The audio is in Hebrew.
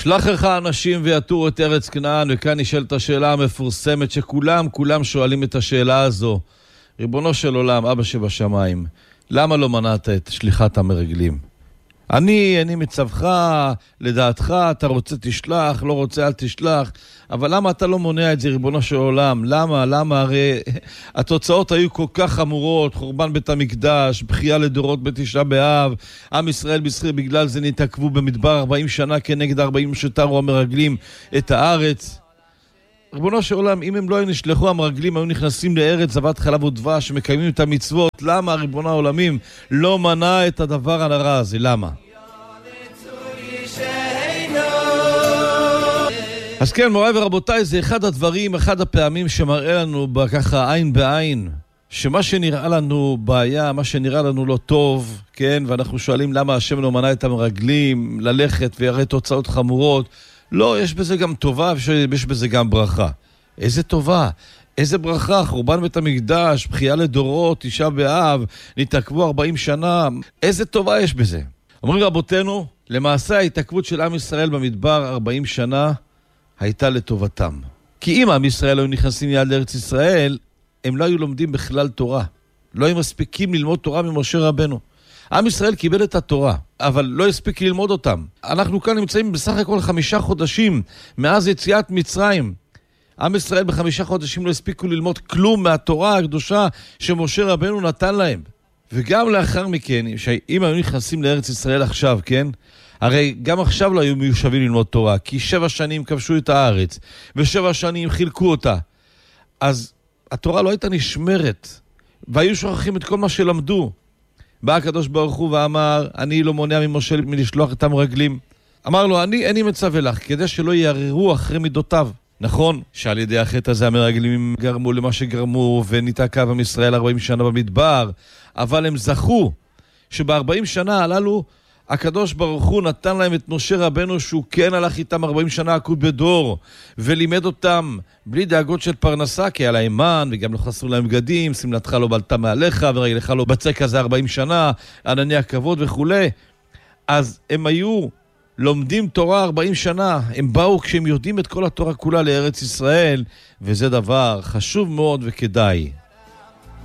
שלח לך אנשים ויתור את ארץ כנען, וכאן נשאלת השאלה המפורסמת שכולם שואלים את השאלה הזו. ריבונו של עולם, אבא שבשמיים, למה לא מנעת את שליחת המרגלים? אני מצווך, לדעתך, אתה רוצה תשלח, לא רוצה אל תשלח, אבל למה אתה לא מונע את זה, ריבונו של עולם? למה? הרי התוצאות היו כל כך חמורות, חורבן בית המקדש, בכייה לדורות בתשעה באב, עם ישראל בגלל זה נתעכבו במדבר 40 שנה כנגד 40 שתרו המרגלים את הארץ. ריבונו של עולם, אם הם לא היו נשלחו, המרגלים היו נכנסים לארץ זבת חלב ודבש, מקיימים את המצוות. למה ריבונו העולמים לא מנע את הדבר הנרא הזה? למה? אז כן, מוריי ורבותיי, זה אחד הפעמים שמראה לנו ככה עין בעין, שמה שנראה לנו בעיה, מה שנראה לנו לא טוב, כן, ואנחנו שואלים למה השם לא מנע את המרגלים ללכת ויראה תוצאות חמורות. לא, יש בזה גם טובה ויש בזה גם ברכה. איזה טובה, איזה ברכה, חורבן בית המקדש, בכייה לדורות, תשעה באב, נתעכבו 40 שנה, איזה טובה יש בזה. אומרים רבותינו, למעשה ההתעכבות של עם ישראל במדבר 40 שנה הייתה לטובתם. כי אם עם ישראל היו נכנסים יד לארץ ישראל, הם לא היו לומדים בכלל תורה. לא היו מספיקים ללמוד תורה ממשה רבנו. עם ישראל קיבל את התורה, אבל לא הספיק ללמוד אותם. אנחנו כאן נמצאים בסך הכל 5 חודשים מאז יציאת מצרים. עם ישראל ב5 חודשים לא הספיקו ללמוד כלום מהתורה הקדושה שמשה רבנו נתן להם. וגם לאחר מכן, אם היו נכנסים לארץ ישראל עכשיו, כן? הרי גם עכשיו לא היו מיושבים ללמוד תורה, כי 7 שנים כבשו את הארץ, ו7 שנים חילקו אותה. אז התורה לא הייתה נשמרת, והיו שוכחים את כל מה שלמדו. בא הקדוש ברוך הוא ואמר, אני לא מונע ממשה מלשלוח את המרגלים. אמר לו, אני מצווה לך, כדי שלא יערערו אחרי מידותיו. נכון שעל ידי החטא הזה המרגלים גרמו למה שגרמו, ונתעכב עם ישראל 40 שנה במדבר, אבל הם זכו שב-40 שנה הללו, הקדוש ברוך הוא נתן להם את משה רבנו, שהוא כן הלך איתם 40 שנה עקוד בדור, ולימד אותם בלי דאגות של פרנסה, כי היה להם מן, וגם לא חסרו להם בגדים, שמלתך לא בלטה מעליך, ורגלך לא בצק הזה 40 שנה, ענני הכבוד וכו'. אז הם היו לומדים תורה 40 שנה, הם באו כשהם יודעים את כל התורה כולה לארץ ישראל, וזה דבר חשוב מאוד וכדאי.